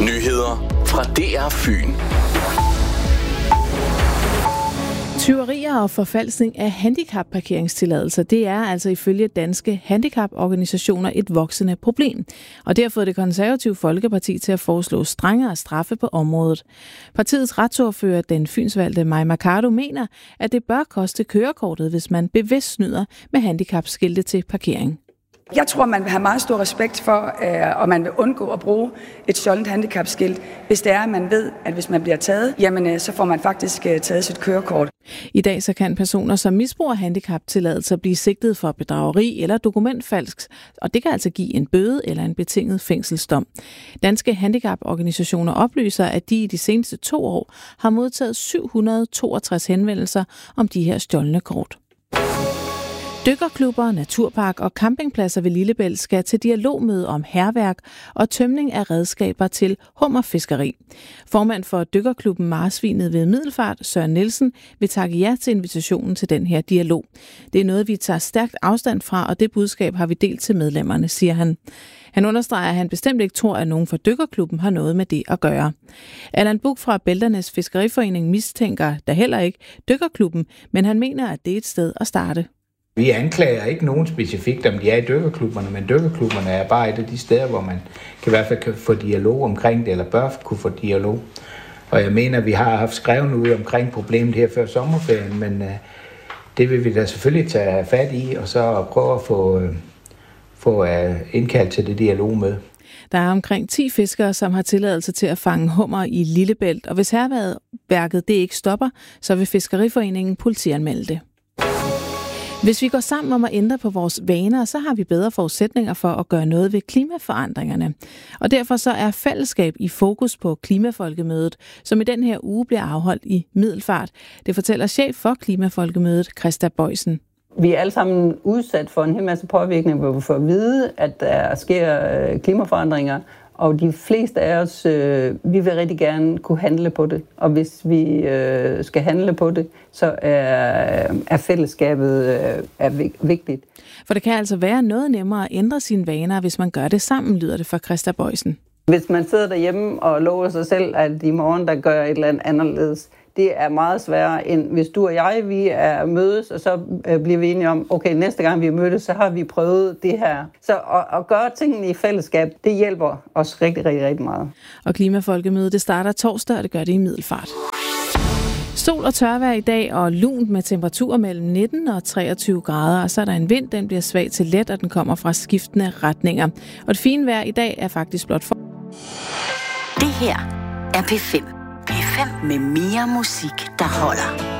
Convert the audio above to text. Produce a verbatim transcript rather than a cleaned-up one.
Nyheder fra D R Fyn. Tyverier og forfalskning af handicapparkeringstilladelser, det er altså ifølge danske handicaporganisationer et voksende problem. Og det har fået Det Konservative Folkeparti til at foreslå strengere straffe på området. Partiets retsordfører, den fynsvalgte Mai Mercado, mener, at det bør koste kørekortet, hvis man bevidst snyder med handicapskilte til parkering. Jeg tror, man vil have meget stor respekt for, øh, og man vil undgå at bruge et stjålent handicapskilt, hvis det er, at man ved, at hvis man bliver taget, jamen øh, så får man faktisk øh, taget sit kørekort. I dag så kan personer, som misbruger handicaptilladelser, blive sigtet for bedrageri eller dokumentfalsk, og det kan altså give en bøde eller en betinget fængselsdom. Danske handicaporganisationer oplyser, at de i de seneste to år har modtaget syv hundrede og toogtres henvendelser om de her stjålne kort. Dykkerklubber, naturpark og campingpladser ved Lillebælt skal til dialogmøde om hærværk og tømning af redskaber til hummerfiskeri. Formand for Dykkerklubben Marsvinet ved Middelfart, Søren Nielsen, vil takke ja til invitationen til den her dialog. Det er noget, vi tager stærkt afstand fra, og det budskab har vi delt til medlemmerne, siger han. Han understreger, at han bestemt ikke tror, at nogen fra Dykkerklubben har noget med det at gøre. Allan Buch fra Bælternes Fiskeriforening mistænker da heller ikke Dykkerklubben, men han mener, at det er et sted at starte. Vi anklager ikke nogen specifikt, om de er i dykkerklubberne, men dykkerklubberne er bare et af de steder, hvor man kan i hvert fald kan få dialog omkring det, eller bør kunne få dialog. Og jeg mener, vi har haft skrevet ud omkring problemet her før sommerferien, men uh, det vil vi da selvfølgelig tage fat i, og så prøve at få, uh, få uh, indkaldt til det dialog med. Der er omkring ti fiskere, som har tilladelse til at fange hummer i Lillebælt, og hvis hærværket det ikke stopper, så vil Fiskeriforeningen politianmelde det. Hvis vi går sammen om at ændre på vores vaner, så har vi bedre forudsætninger for at gøre noget ved klimaforandringerne. Og derfor så er fællesskab i fokus på Klimafolkemødet, som i den her uge bliver afholdt i Middelfart. Det fortæller chef for Klimafolkemødet, Christa Bøjsen. Vi er alle sammen udsat for en hel masse påvirkning, hvor vi får at vide, at der sker klimaforandringer. Og de fleste af os, øh, vi vil rigtig gerne kunne handle på det. Og hvis vi øh, skal handle på det, så er, er fællesskabet øh, er vigtigt. For det kan altså være noget nemmere at ændre sine vaner, hvis man gør det sammen, lyder det fra Christa Bøjsen. Hvis man sidder derhjemme og lover sig selv, at i morgen der gør et eller andet anderledes, det er meget sværere, end hvis du og jeg, vi er mødes, og så bliver vi enige om, okay, næste gang vi mødes, så har vi prøvet det her. Så at, at gøre tingene i fællesskab, det hjælper os rigtig, rigtig, rigtig meget. Og Klimafolkemødet, det starter torsdag, og det gør det i Middelfart. Sol og tørvejr i dag, og lunt med temperaturer mellem nitten og treogtyve grader, og så er der en vind, den bliver svag til let, og den kommer fra skiftende retninger. Og det fine vejr i dag er faktisk blot for... Det her er P fem. P fem med mere musik, der holder.